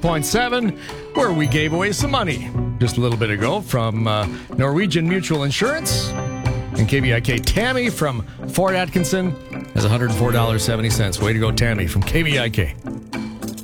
104.7, where we gave away some money just a little bit ago from Norwegian Mutual Insurance. And KBIK Tammy from Fort Atkinson has $104.70. Way to go, Tammy, from KBIK.